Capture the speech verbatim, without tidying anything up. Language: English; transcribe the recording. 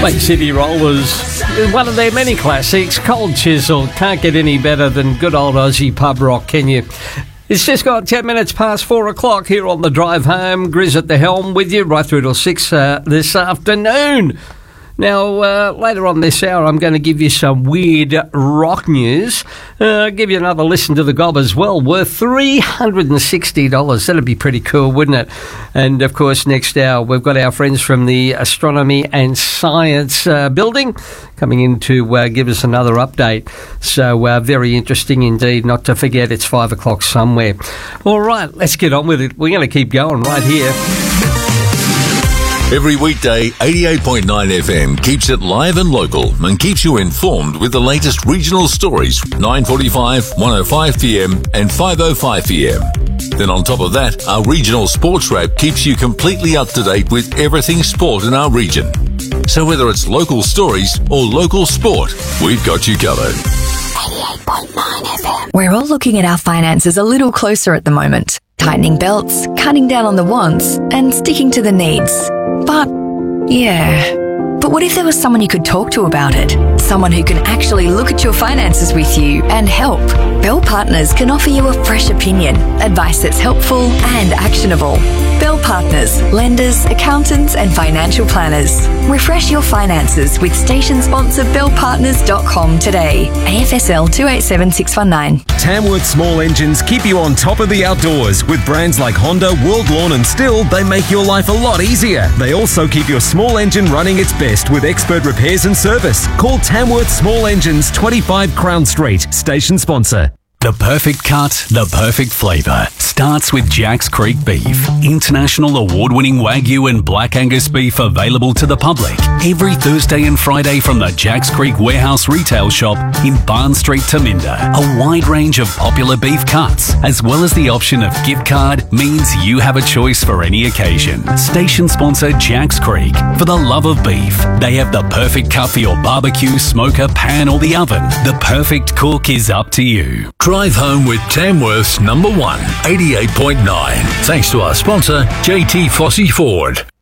Lake City Rollers, one of their many classics, Cold Chisel. Can't get any better than good old Aussie pub rock, can you? It's just got ten minutes past four o'clock here on the drive home. Grizz at the helm with you right through till six uh, this afternoon. Now, uh, later on this hour, I'm going to give you some weird rock news. Uh, give you another listen to the gob as well, worth three hundred sixty dollars. That'd be pretty cool, wouldn't it? And, of course, next hour, we've got our friends from the Astronomy and Science uh, building coming in to uh, give us another update. So, uh, very interesting indeed. Not to forget, it's five o'clock somewhere. All right, let's get on with it. We're going to keep going right here. Every weekday, eighty-eight point nine F M keeps it live and local and keeps you informed with the latest regional stories, nine forty-five, one oh five p m and five oh five p m. Then on top of that, our regional sports wrap keeps you completely up to date with everything sport in our region. So whether it's local stories or local sport, we've got you covered. eighty-eight point nine F M. We're all looking at our finances a little closer at the moment. Tightening belts, cutting down on the wants, and sticking to the needs. But, yeah. But what if there was someone you could talk to about it? Someone who can actually look at your finances with you and help. Bell Partners can offer you a fresh opinion, advice that's helpful and actionable. Bell Partners, lenders, accountants and financial planners. Refresh your finances with station sponsor bell partners dot com today. A F S L two eight seven six one nine. Tamworth Small Engines keep you on top of the outdoors. With brands like Honda, World Lawn and Stihl, they make your life a lot easier. They also keep your small engine running its best with expert repairs and service. Call Tamworth Small Engines, twenty-five Crown Street, station sponsor. The perfect cut, the perfect flavour starts with Jack's Creek Beef. International award-winning Wagyu and Black Angus beef available to the public every Thursday and Friday from the Jack's Creek Warehouse retail shop in Barn Street, Taminda. A wide range of popular beef cuts, as well as the option of gift card, means you have a choice for any occasion. Station sponsor Jack's Creek. For the love of beef, they have the perfect cut for your barbecue, smoker, pan or the oven. The perfect cook is up to you. Drive home with Tamworth's number one, eighty-eight point nine. Thanks to our sponsor, J T Fossey Ford.